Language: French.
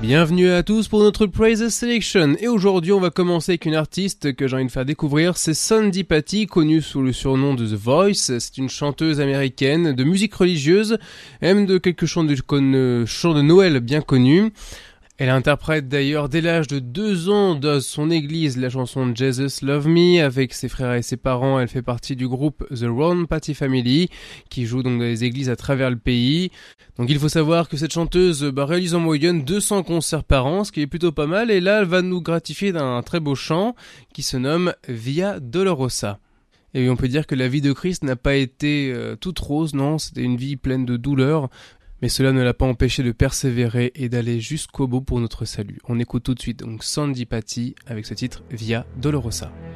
Bienvenue à tous pour notre Praise Selection, et aujourd'hui on va commencer avec une artiste que j'ai envie de faire découvrir, c'est Sandi Patty, connue sous le surnom de The Voice. C'est une chanteuse américaine de musique religieuse, même de quelques chants de Noël bien connus. Elle interprète d'ailleurs dès l'âge de 2 ans dans son église la chanson Jesus Love Me avec ses frères et ses parents. Elle fait partie du groupe The Ron Patty Family qui joue donc dans les églises à travers le pays. Donc il faut savoir que cette chanteuse réalise en moyenne 200 concerts par an, ce qui est plutôt pas mal, et là elle va nous gratifier d'un très beau chant qui se nomme Via Dolorosa. Et oui, on peut dire que la vie de Christ n'a pas été toute rose, non, c'était une vie pleine de douleurs. Mais cela ne l'a pas empêché de persévérer et d'aller jusqu'au bout pour notre salut. On écoute tout de suite donc Sandi Patty avec ce titre Via Dolorosa.